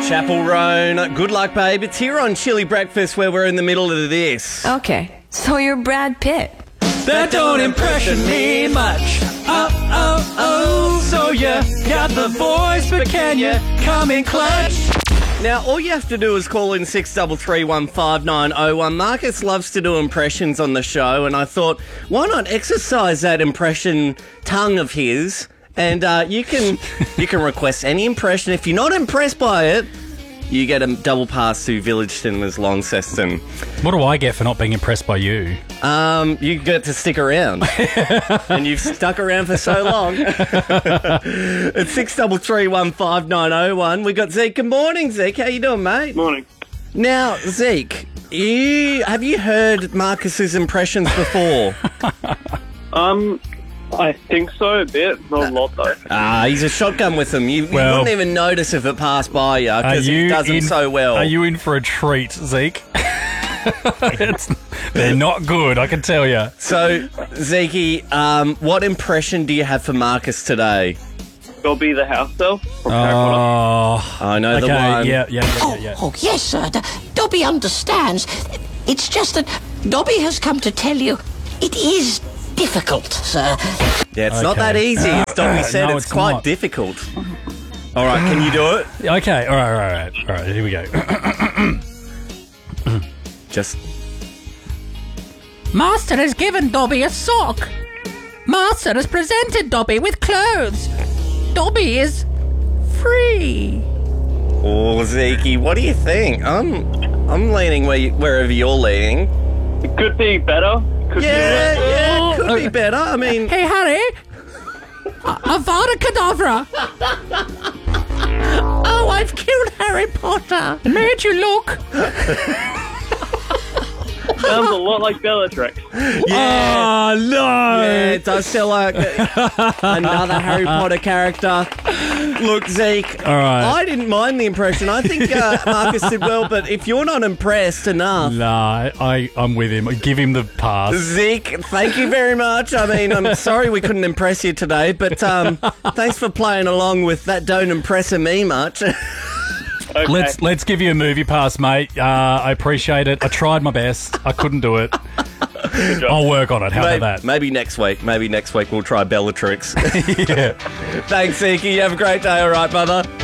Chapel Roan. Good luck, babe. It's here on Chili Breakfast where we're in the middle of this. Okay, so you're Brad Pitt. That don't impression me much. So you got the voice, but can you come in clutch? Now, all you have to do is call in 63315901. Marcus loves to do impressions on the show, and I thought, why not exercise that impression tongue of his? And you can request any impression. If you're not impressed by it, you get a double pass to Village Cinemas Launceston. What do I get for not being impressed by you? You get to stick around. And you've stuck around for so long. It's 63315901. We got Zeke. Good morning, Zeke. How you doing, mate? Morning. Now, Zeke, have you heard Marcus's impressions before? I think so, a bit. Not a lot, though. He's a shotgun with them. You wouldn't even notice if it passed by you because he does them so well. Are you in for a treat, Zeke? They're not good, I can tell you. So, Zeke, what impression do you have for Marcus today? Dobby the house elf from Harry Potter. I know the one. Yeah. Oh, yes, sir. Dobby understands. It's just that Dobby has come to tell you it is difficult, sir. Yeah, it's not that easy. As Dobby said, No, it's quite not. difficult. All right, can you do it? Okay, all right, here we go. Just... Master has given Dobby a sock. Master has presented Dobby with clothes. Dobby is free. Oh, Zeke, what do you think? I'm leaning wherever you're leaning. It could be better. Could Could be better. I mean... Hey, Harry. Avada Kedavra. Oh, I've killed Harry Potter. It made you look. Sounds a lot like Bellatrix. Yeah. Oh, no. Yeah, it does sound like another Harry Potter character. Look, Zeke, All right. I didn't mind the impression. I think Marcus did well, but if you're not impressed enough... Nah, I'm with him. Give him the pass. Zeke, thank you very much. I mean, I'm sorry we couldn't impress you today, but thanks for playing along with that don't impress me much. Okay. Let's give you a movie pass, mate. I appreciate it. I tried my best. I couldn't do it. I'll work on it. How about that? Maybe next week. Maybe next week we'll try Bellatrix. Yeah. Thanks, Zeke. You have a great day. All right, brother.